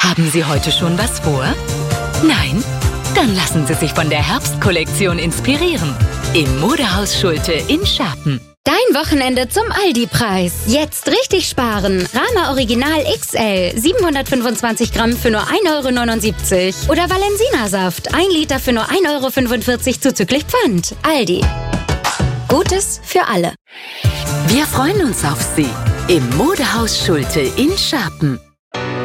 Haben Sie heute schon was vor? Nein? Dann lassen Sie sich von der Herbstkollektion inspirieren. Im Modehaus Schulte in Scherpen. Dein Wochenende zum Aldi-Preis. Jetzt richtig sparen. Rama Original XL 725 Gramm für nur 1,79 € oder Valensina-Saft 1 Liter für nur 1,45 € zuzüglich Pfand. Aldi. Gutes für alle. Wir freuen uns auf Sie im Modehaus Schulte in Scherpen.